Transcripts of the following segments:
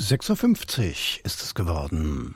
6:50 ist es geworden.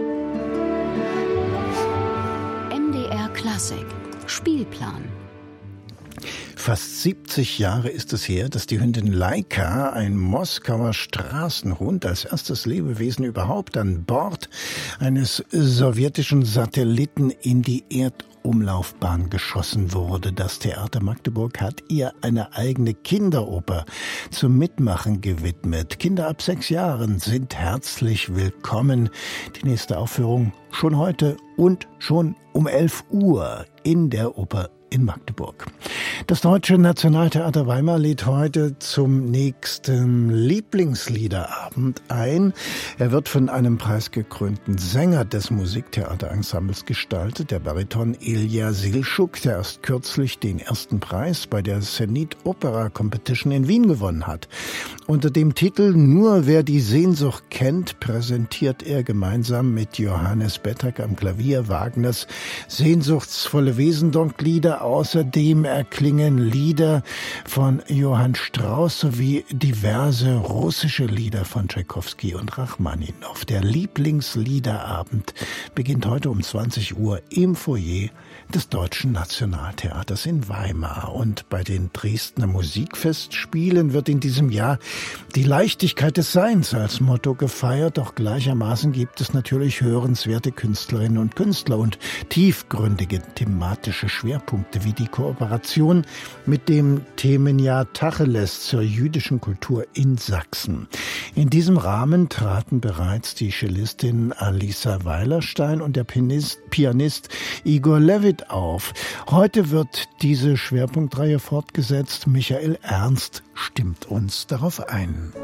MDR Klassik Spielplan. Fast 70 Jahre ist es her, dass die Hündin Laika, ein Moskauer Straßenhund, als erstes Lebewesen überhaupt an Bord eines sowjetischen Satelliten in die Erdumlaufbahn geschossen wurde. Das Theater Magdeburg hat ihr eine eigene Kinderoper zum Mitmachen gewidmet. Kinder ab 6 Jahren sind herzlich willkommen. Die nächste Aufführung schon heute und schon um 11 Uhr in der Oper in Magdeburg. Das Deutsche Nationaltheater Weimar lädt heute zum nächsten Lieblingsliederabend ein. Er wird von einem preisgekrönten Sänger des Musiktheaterensembles gestaltet, der Bariton Ilja Silschuk, der erst kürzlich den ersten Preis bei der Zenit Opera Competition in Wien gewonnen hat. Unter dem Titel Nur wer die Sehnsucht kennt, präsentiert er gemeinsam mit Johannes Bettack am Klavier Wagners sehnsuchtsvolle Wesendonck-Lieder. Außerdem erklingen Lieder von Johann Strauss sowie diverse russische Lieder von Tschaikowski und Rachmaninow. Der Lieblingsliederabend beginnt heute um 20 Uhr im Foyer des Deutschen Nationaltheaters in Weimar. Und bei den Dresdner Musikfestspielen wird in diesem Jahr die Leichtigkeit des Seins als Motto gefeiert. Doch gleichermaßen gibt es natürlich hörenswerte Künstlerinnen und Künstler und tiefgründige thematische Schwerpunkte wie die Kooperation mit dem Themenjahr Tacheles zur jüdischen Kultur in Sachsen. In diesem Rahmen traten bereits die Cellistin Alisa Weilerstein und der Pianist Igor Levit auf. Heute wird diese Schwerpunktreihe fortgesetzt. Michael Ernst stimmt uns darauf ein.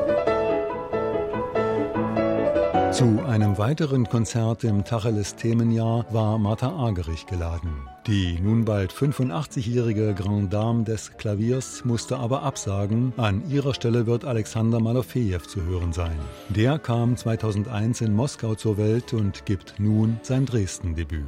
Zu einem weiteren Konzert im Tacheles-Themenjahr war Martha Argerich geladen. Die nun bald 85-jährige Grande Dame des Klaviers musste aber absagen. An ihrer Stelle wird Alexander Malofejew zu hören sein. Der kam 2001 in Moskau zur Welt und gibt nun sein Dresden-Debüt.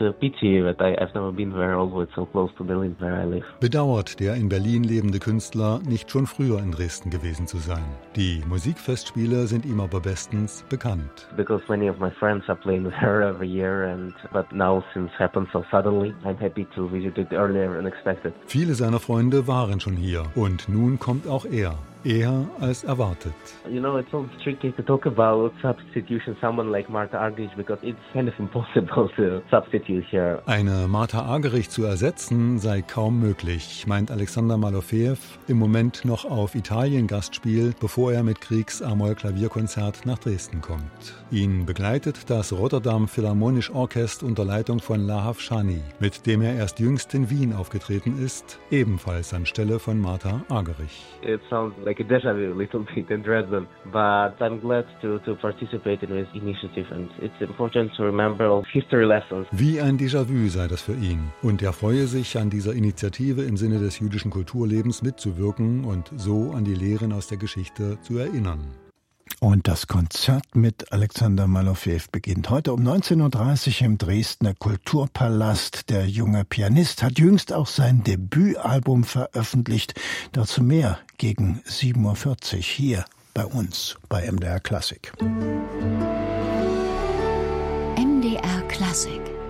Bedauert der in Berlin lebende Künstler, nicht schon früher in Dresden gewesen zu sein. Die Musikfestspiele sind ihm aber bestens bekannt. Because many of my friends are playing with her every year, but now since it happened so suddenly, I'm happy to visit it earlier and expected. Viele seiner Freunde waren schon hier und nun kommt auch er. Eher als erwartet. You know, it's so tricky to talk about substitution, someone like Martha Argerich, because it's kind of impossible to substitute here. Eine Martha Argerich zu ersetzen sei kaum möglich, meint Alexander Malofejew, im Moment noch auf Italien-Gastspiel, bevor er mit Kriegs-Amol-Klavierkonzert nach Dresden kommt. Ihn begleitet das Rotterdam Philharmonisch Orchester unter Leitung von Lahav Shani, mit dem er erst jüngst in Wien aufgetreten ist, ebenfalls anstelle von Martha Argerich. It sounds like a déjà vu a little bit in Dresden, but I'm glad to participate in this initiative, and it's important to remember all history lessons. Wie ein Déjà-vu sei das für ihn, und er freue sich, an dieser Initiative im Sinne des jüdischen Kulturlebens mitzuwirken und so an die Lehren aus der Geschichte zu erinnern. Und das Konzert mit Alexander Malofejew beginnt heute um 19:30 Uhr im Dresdner Kulturpalast. Der junge Pianist hat jüngst auch sein Debütalbum veröffentlicht. Dazu mehr gegen 7:40 Uhr hier bei uns bei MDR Klassik. MDR Klassik.